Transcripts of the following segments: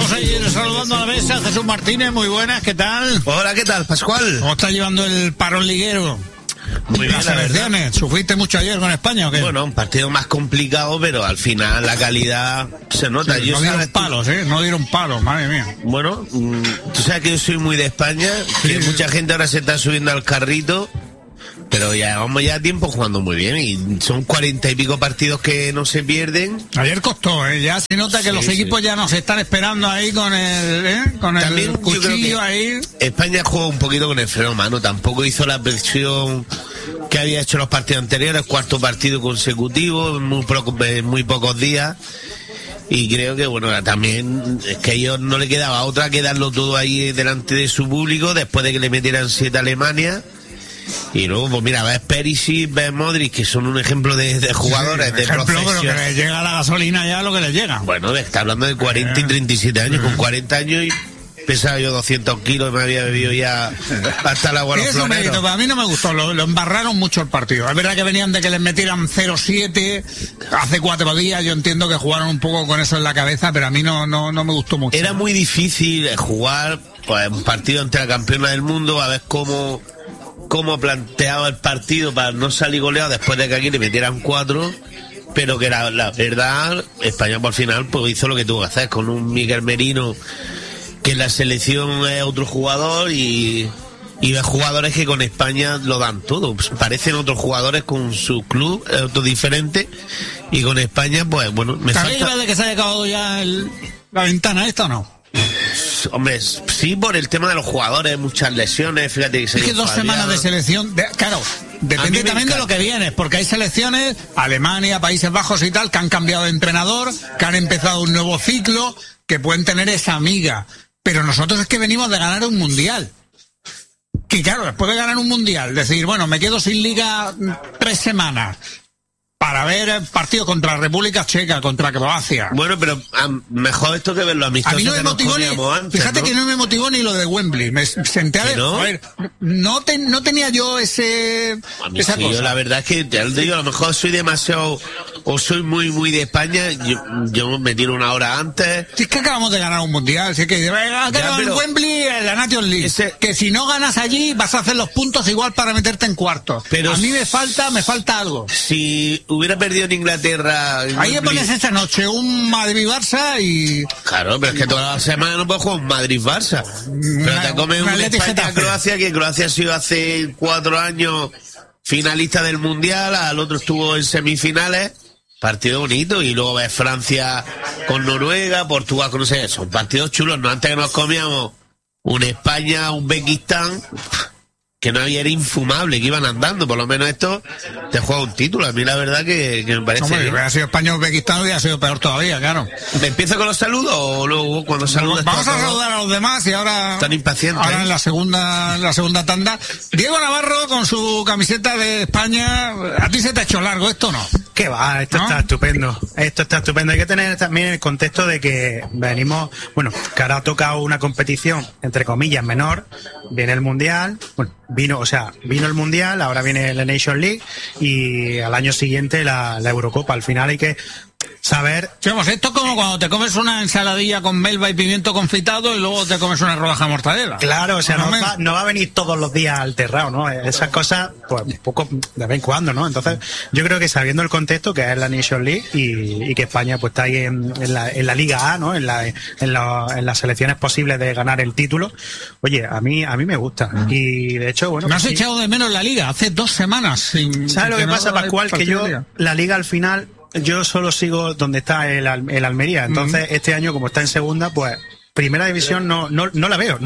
Vamos a ir saludando a la mesa. Jesús Martínez, muy buenas, ¿qué tal? Hola, ¿qué tal, Pascual? ¿Cómo está llevando el parón liguero? Muy bien, las elecciones. ¿Sufriste mucho ayer con España o qué? Bueno, un partido más complicado, pero al final la calidad se nota. Sí, no dieron palos, no dieron palos, madre mía. Bueno, tú sabes que yo soy muy de España, sí, que mucha gente ahora se está subiendo al carrito, pero ya vamos ya a tiempo jugando muy bien y son 40 y pico partidos que no se pierden. Ayer costó, ya se nota que los equipos ya nos están esperando ahí con el cuchillo ahí. España jugó un poquito con el freno mano, tampoco hizo la presión que había hecho los partidos anteriores, cuarto partido consecutivo en muy pocos días. Y creo que, bueno, también es que a ellos no le quedaba otra que darlo todo ahí delante de su público después de que le metieran 7 a Alemania. Y luego, pues mira, ves Perisic, ves Modric, que son un ejemplo de jugadores, de profesión. Pero que les llega la gasolina ya lo que les llega. Bueno, está hablando de 40 y 37 años, con 40 años y pesaba yo 200 kilos, me había bebido ya hasta el agua a los floreros. A mí no me gustó, lo embarraron mucho el partido. Es verdad que venían de que les metieran 0-7 hace 4 días, yo entiendo que jugaron un poco con eso en la cabeza, pero a mí no me gustó mucho. Era muy difícil jugar pues, un partido entre la campeona del mundo, a ver cómo planteaba el partido para no salir goleado después de que aquí le metieran 4, pero que la verdad España por final pues hizo lo que tuvo que hacer con un Miguel Merino que en la selección es otro jugador y ves jugadores que con España lo dan todo, pues parecen otros jugadores con su club, otro diferente, y con España pues bueno, me falta... ¿Sabéis de que se haya acabado ya la ventana esta o no? Hombre, sí, por el tema de los jugadores, muchas lesiones, fíjate que se... Es que 2 semanas de selección, claro, depende también de lo que vienes, porque hay selecciones, Alemania, Países Bajos y tal, que han cambiado de entrenador, que han empezado un nuevo ciclo, que pueden tener esa amiga, pero nosotros es que venimos de ganar un mundial. Que claro, después de ganar un mundial, decir, bueno, me quedo sin liga 3 semanas... para ver el partido contra la República Checa, contra Croacia. Bueno, pero mejor esto que verlo amistoso. A mí no me motivó antes, fíjate, ¿no? Que no me motivó ni lo de Wembley. Me senté a ver, ¿no? A ver, no tenía yo esa sí, cosa. Yo la verdad es que te lo digo, a lo mejor soy demasiado o soy muy de España. Yo me tiro 1 hora antes. Si es que acabamos de ganar un mundial, si es que en Wembley la Nations League, que si no ganas allí vas a hacer los puntos igual para meterte en cuartos. Pero a mí me falta algo. Si hubiera perdido en Inglaterra... Ahí le pones esta noche un Madrid-Barça y... Claro, pero es que toda la semana no puedes jugar un Madrid-Barça. Pero te comes un España-Croacia, que Croacia ha sido hace 4 años finalista del Mundial, al otro estuvo en semifinales, partido bonito, y luego ves Francia con Noruega, Portugal con... no sé, son partidos chulos, ¿no? Antes que nos comíamos un España-Uzbekistán... que no había, era infumable, que iban andando, por lo menos esto te juega un título. A mí la verdad que me parece... Hombre, hubiera sido España-Uzbekistán, hubiera sido peor todavía, claro. ¿Me empiezo con los saludos o luego cuando saludes? Vamos a saludar a los demás y ahora... Están impacientes. Ahora en la segunda tanda. Diego Navarro con su camiseta de España. ¿A ti se te ha hecho largo esto o no? ¿Qué va? Esto está estupendo. Esto está estupendo. Hay que tener también el contexto de que venimos... Bueno, que ahora ha tocado una competición, entre comillas, menor. Viene el Mundial... Bueno, vino el Mundial, ahora viene la Nation League y al año siguiente la Eurocopa. Al final hay que saber... Vamos, esto es como cuando te comes una ensaladilla con melva y pimiento confitado y luego te comes una rodaja de mortadela. Claro, o sea, no va a venir todos los días alterrado, ¿no? Esas cosas, pues, un poco de vez en cuando, ¿no? Entonces, yo creo que sabiendo el contexto que es la Nation League y que España pues está ahí en la Liga A, ¿no? En las selecciones posibles de ganar el título, oye, a mí me gusta. Y de hecho, bueno... ¿Me has echado de menos la Liga? Hace 2 semanas. ¿Sabes lo que pasa, Pascual? Que yo, la Liga al final... Yo solo sigo donde está el Almería. Entonces, este año, como está en segunda, pues primera división no la veo.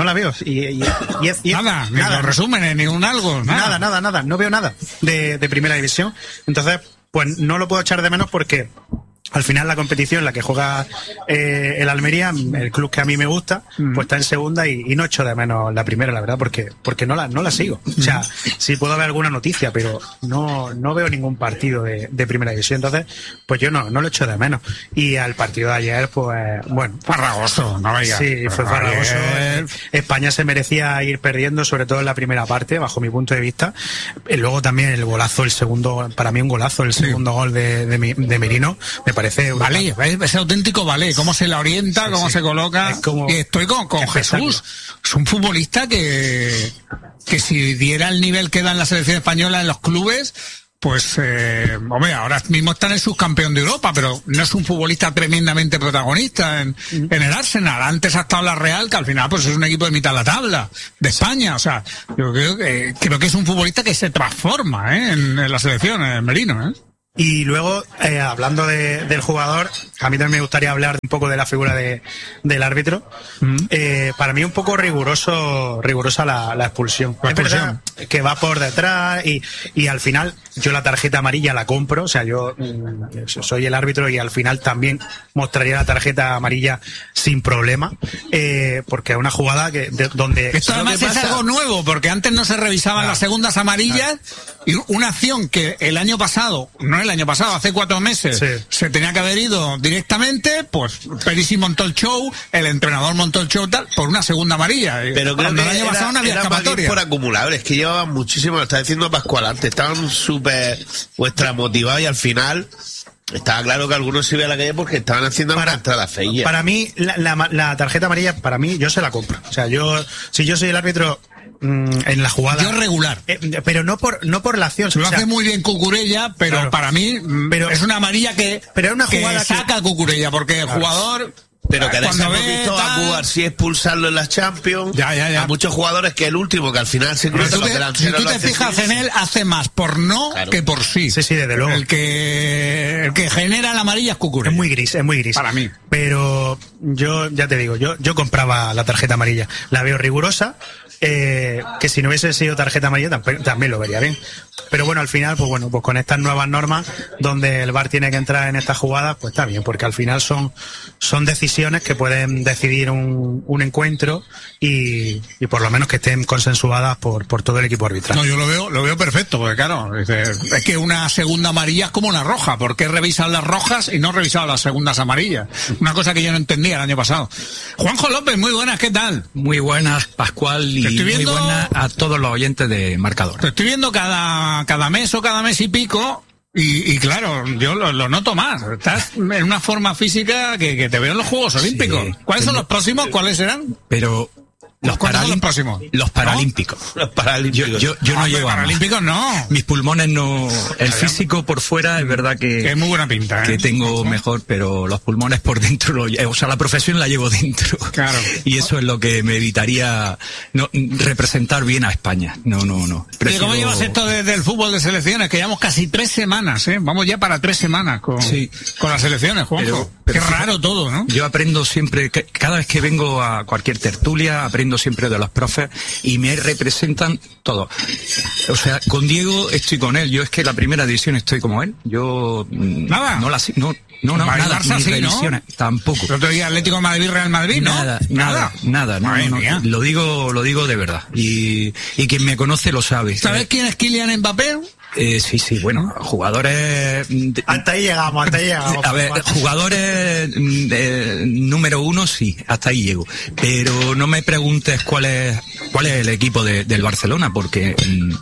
Nada, ni los resúmenes, ni un algo. Nada. No veo nada de primera división. Entonces, pues no lo puedo echar de menos porque al final la competición en la que juega el Almería, el club que a mí me gusta, pues está en segunda y no echo de menos la primera, la verdad, porque no la sigo. O sea, sí puedo ver alguna noticia, pero no veo ningún partido de primera división. Entonces, pues yo no lo echo de menos. Y al partido de ayer, pues, bueno. Farragoso, no vaya. Sí, fue farragoso. España se merecía ir perdiendo, sobre todo en la primera parte, bajo mi punto de vista. Y luego también el golazo, el segundo, para mí un golazo, el segundo gol de Merino. me parece... Vale, es auténtico vale, cómo se la orienta, cómo se coloca. Y estoy con Jesús. Es un futbolista que si diera el nivel que da en la selección española en los clubes, pues, hombre, ahora mismo está en el subcampeón de Europa, pero no es un futbolista tremendamente protagonista en el Arsenal. Antes ha estado la Real, que al final pues es un equipo de mitad de la tabla de España. O sea, yo creo que es un futbolista que se transforma en la selección, en Merino, Y luego, hablando del jugador, a mí también me gustaría hablar un poco de la figura del árbitro. Para mí un poco rigurosa la expulsión. Es verdad que va por detrás y al final yo la tarjeta amarilla la compro. O sea, yo soy el árbitro y al final también mostraría la tarjeta amarilla sin problema. Porque es una jugada donde... Esto además es algo nuevo, porque antes no se revisaban las segundas amarillas y una acción que el año pasado... hace 4 meses, se tenía que haber ido directamente, pues Perisic montó el show, el entrenador montó el show tal, por una segunda amarilla. Pero creo que el año pasado no había escapatoria. Por acumulables, que llevaban muchísimo, lo está diciendo Pascual antes, estaban súper motivados y al final estaba claro que algunos se iban a la calle porque estaban haciendo una entrada fea. Para mí, la tarjeta amarilla, para mí, yo se la compro. O sea, si yo soy el árbitro en la jugada, yo regular, pero no por la acción. Lo hace muy bien Cucurella, pero claro, para mí es una amarilla pero es una jugada que saca a Cucurella, porque el jugador... Pero que hemos visto a Cubar si expulsarlo en las Champions, a muchos jugadores que el último, que al final se cruza los delanteros. Si tú te fijas en él, hace más por no que por sí. Sí, desde luego. El que genera la amarilla es Cucurella. Es muy gris. Para mí. Pero yo, ya te digo, yo compraba la tarjeta amarilla. La veo rigurosa. Que si no hubiese sido tarjeta amarilla también lo vería bien. Pero bueno, al final, pues con estas nuevas normas donde el VAR tiene que entrar en estas jugadas, pues está bien, porque al final son decisiones que pueden decidir un encuentro y por lo menos que estén consensuadas por todo el equipo arbitral. No, yo lo veo perfecto, porque claro, es que una segunda amarilla es como una roja. ¿Por qué revisan las rojas y no revisan las segundas amarillas? Una cosa que yo no entendía el año pasado. Juanjo López, muy buenas, ¿qué tal? Muy buenas, Pascual, y muy buenas a todos los oyentes de Marcador. Te estoy viendo cada mes o cada mes y pico. Y claro, yo lo noto más. Estás en una forma física que te veo en los Juegos Olímpicos. Sí, ¿Cuáles son los próximos? ¿Cuáles serán? Pero los próximos. Los Paralímpicos. ¿No? Los Paralímpicos. Yo no llego a Paralímpicos, no. Mis pulmones no. El físico por fuera es verdad que es muy buena pinta. Que tengo mejor, pero los pulmones por dentro o sea, la profesión la llevo dentro. Claro. Y eso es lo que me evitaría representar bien a España. No. Prefiero... ¿Cómo llevas esto desde el fútbol de selecciones? Que llevamos casi 3 semanas, Vamos ya para 3 semanas con las selecciones, Juanjo. Qué raro todo, ¿no? Yo aprendo siempre, cada vez que vengo a cualquier tertulia, aprendo siempre de los profes y me representan todo. O sea, con Diego estoy con él. Yo es que la primera división estoy como él. Yo nada. No, nada, ni revisiones, tampoco. ¿El otro día Atlético de Madrid, Real Madrid, no? Nada. No, lo digo de verdad. Y quien me conoce lo sabe. ¿Sabes quién es Kylian Mbappé? Sí, bueno, jugadores... Hasta ahí llegamos. A ver, jugadores número 1, sí, hasta ahí llego. Pero no me preguntes cuál es el equipo del Barcelona, porque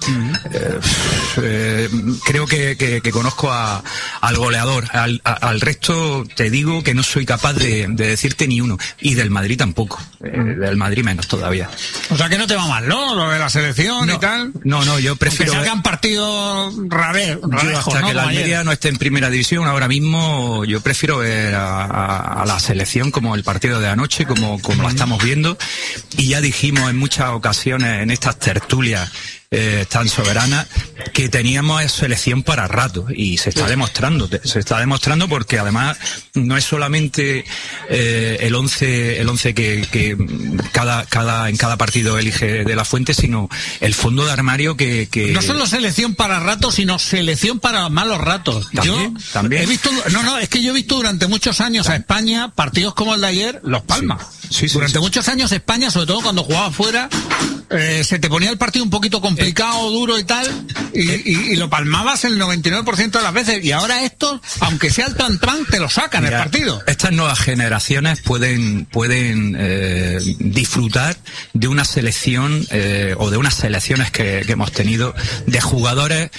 creo que conozco al goleador. Al resto te digo que no soy capaz de decirte ni uno. Y del Madrid tampoco. Del Madrid menos todavía. O sea que no te va mal, ¿no? Lo de la selección y tal. No, yo prefiero... Que salgan partidos hasta que la Almería no esté en primera división ahora mismo, yo prefiero ver a la selección como el partido de anoche, como la estamos viendo. Y ya dijimos en muchas ocasiones en estas tertulias tan soberana que teníamos selección para rato y se está demostrando porque además no es solamente el 11 que en cada partido elige de la fuente, sino el fondo de armario que no solo selección para rato, sino selección para malos ratos. También he visto, es que yo he visto durante muchos años a España partidos como el de ayer los palma. Sí, durante muchos años España, sobre todo cuando jugaba fuera, se te ponía el partido un poquito complicado, duro y tal, y lo palmabas el 99% de las veces, y ahora estos, aunque sea el tran-tran, te lo sacan el partido. Estas nuevas generaciones pueden disfrutar de una selección o de unas selecciones que hemos tenido de jugadores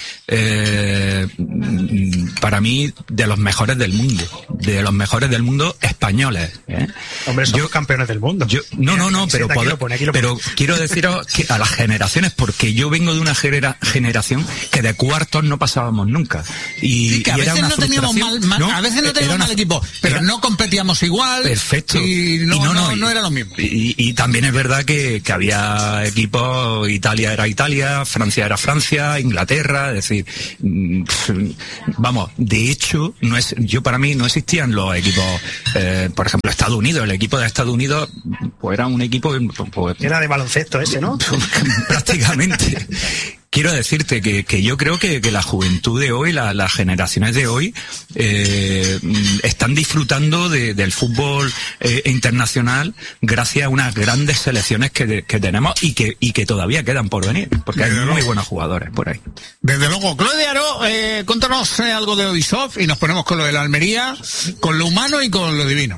para mí de los mejores del mundo españoles. Hombre, son campeones del mundo. Pero quiero deciros que a las generaciones, porque yo vengo de una generación que de cuartos no pasábamos nunca. Y a veces no teníamos a veces no teníamos mal equipo, pero no competíamos igual. Perfecto. Y no era lo mismo. Y también es verdad que había equipos, Italia era Italia, Francia era Francia, Inglaterra, es decir, vamos, de hecho, para mí no existían los equipos, por ejemplo, Estados Unidos, el equipo de Estados Unidos, pues era un equipo, pues, era de baloncesto ese, ¿no? Prácticamente. Quiero decirte que yo creo que la juventud de hoy, las generaciones de hoy, están disfrutando del fútbol internacional gracias a unas grandes selecciones que tenemos y que todavía quedan por venir, porque hay muy buenos jugadores por ahí. Desde luego. Claudia Aro, contanos algo de Ubisoft y nos ponemos con lo de la Almería, con lo humano y con lo divino.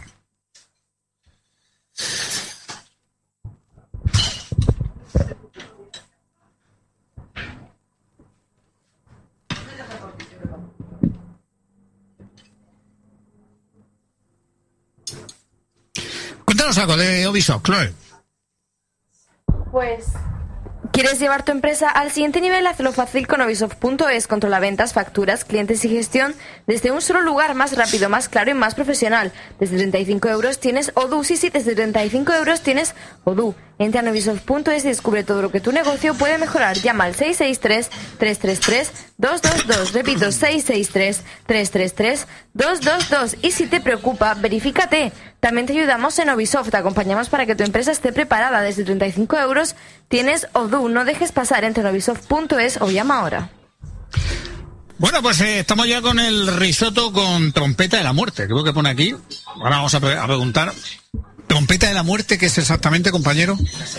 Cuéntanos algo de Ubisoft, Chloe. Pues, ¿quieres llevar tu empresa al siguiente nivel? Hazlo fácil con Ubisoft.es. Controla ventas, facturas, clientes y gestión desde un solo lugar, más rápido, más claro y más profesional. Desde 35 euros tienes Odoo. Sí, desde 35 euros tienes Odoo. Entra en Ubisoft.es y descubre todo lo que tu negocio puede mejorar. Llama al 663-333-222. Repito, 663-333-222. Y si te preocupa, verifícate. También te ayudamos en Ubisoft. Te acompañamos para que tu empresa esté preparada. Desde 35 euros tienes Odoo. No dejes pasar. Entra en Ubisoft.es o llama ahora. Bueno, pues estamos ya con el risotto con trompeta de la muerte. Creo que pone aquí. Ahora vamos a preguntar. ¿Trompeta de la muerte qué es exactamente, compañero?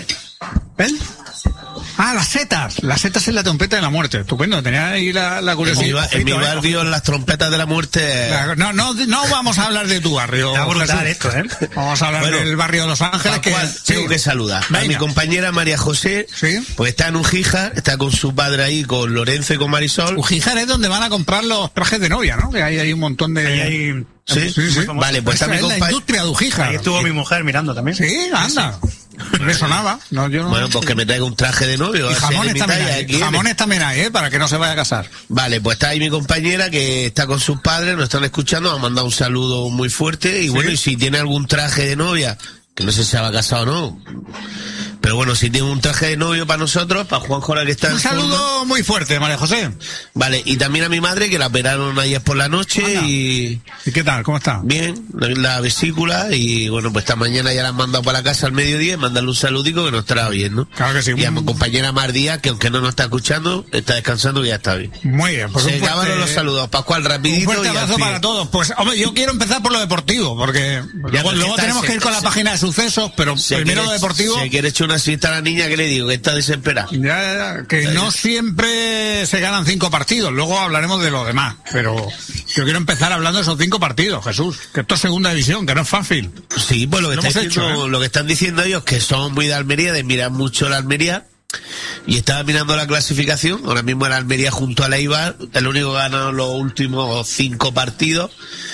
¿Él? Ah, las setas. Las setas es la trompeta de la muerte. Estupendo, tenía ahí la curiosidad. En mi barrio, las trompetas de la muerte... No vamos a hablar de tu barrio. Está brutal esto, ¿eh? Vamos a hablar del barrio de Los Ángeles. Tengo que saludar a mi compañera María José. ¿Sí? Pues está en Ugíjar, está con su padre ahí, con Lorenzo y con Marisol. Ugíjar es donde van a comprar los trajes de novia, ¿no? Que hay un montón de... Sí. Vale, pues está mi compañera. La industria de Ugíjar. Ahí estuvo mi mujer mirando también. Sí, anda. Me sonaba. No, yo no... Bueno, pues que me traiga un traje de novio. Y jamones también hay, para que no se vaya a casar. Vale, pues está ahí mi compañera que está con sus padres, nos están escuchando, nos ha mandado un saludo muy fuerte. Y bueno, y si tiene algún traje de novia, que no sé si se va a casar o no, pero bueno, si tiene un traje de novio para nosotros, para Juan Jora que está en forma. Un saludo muy fuerte, María José. Vale, y también a mi madre que la operaron ayer por la noche. ¿Y qué tal? ¿Cómo está? Bien, la vesícula, y bueno, pues esta mañana ya la han mandado para la casa al mediodía, y mandarle un saludico que nos estará bien, ¿no? Claro que sí. Y a mi compañera Mar Díaz, que aunque no nos está escuchando, está descansando y ya está bien. Muy bien, pues se acabaron los saludos. Pascual, rapidito. Un fuerte abrazo para todos. Pues, hombre, yo quiero empezar por lo deportivo, porque luego tenemos que ir con la página de sucesos, pero primero lo deportivo. Si quiere echar una cita a la niña, ¿qué le digo? Que está desesperada. Que no siempre se ganan 5 partidos, luego hablaremos de lo demás, pero yo quiero empezar hablando de esos 5 partidos, Jesús, que esto es segunda división, que no es fácil. Sí, pues lo que están diciendo ellos, que son muy de Almería, de mirar mucho la Almería, y estaba mirando la clasificación, ahora mismo la Almería junto a la Eibar, el único que ha ganado los últimos 5 partidos,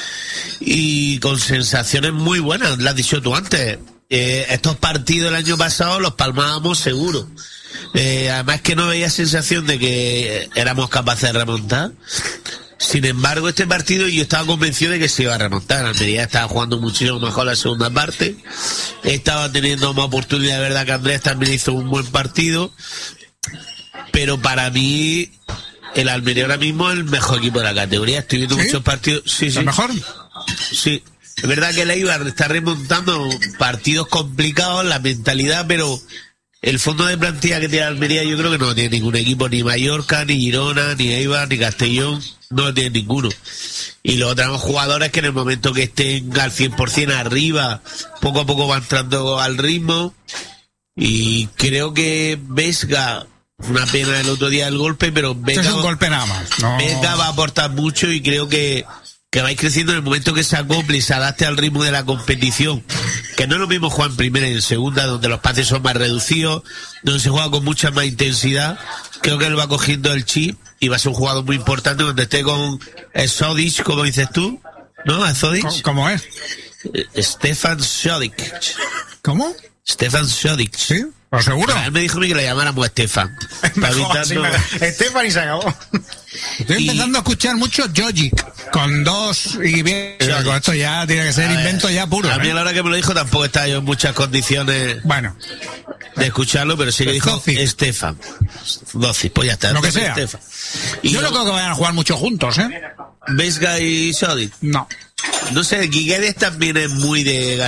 y con sensaciones muy buenas, lo has dicho tú antes. Estos partidos el año pasado los palmábamos seguro. Además que no veía sensación de que éramos capaces de remontar. Sin embargo, este partido yo estaba convencido de que se iba a remontar. Almería estaba jugando muchísimo mejor la segunda parte. Estaba teniendo más oportunidad, de verdad que Andrés también hizo un buen partido. Pero para mí, el Almería ahora mismo es el mejor equipo de la categoría. Estoy viendo muchos partidos. Sí. ¿El mejor? Sí. Es verdad que la Eibar está remontando partidos complicados, la mentalidad, pero el fondo de plantilla que tiene Almería yo creo que no tiene ningún equipo, ni Mallorca, ni Girona, ni Eibar, ni Castellón, no lo tiene ninguno. Y luego tenemos jugadores que en el momento que estén al 100% arriba, poco a poco van entrando al ritmo. Y creo que Vesga, una pena el otro día el golpe, pero Vesga, es un golpe nada más. No. Vesga va a aportar mucho y creo que vais creciendo en el momento que se acople y se adapte al ritmo de la competición. Que no es lo mismo jugar en primera y en segunda, donde los pases son más reducidos, donde se juega con mucha más intensidad. Creo que él va cogiendo el chip y va a ser un jugador muy importante cuando esté con Sodic, como dices tú, ¿no? Sodic. ¿Cómo es? Stefan Sodic. ¿Cómo? Stefan Sodic. ¿Sí? ¿Pues seguro? Él me dijo a mí que le llamáramos Stefan. Stefan y se acabó. Estoy empezando a escuchar mucho Jojic con 2 y bien. Con esto ya tiene que ser invento ya puro. A mí a la hora que me lo dijo tampoco estaba yo en muchas condiciones de escucharlo, pero sí que dijo Stefan. Doci, pues ya está. Lo que sea. Y yo no creo que vayan a jugar mucho juntos, ¿eh? ¿Vesga y Sodic? No. No sé, Guiguedes también es muy de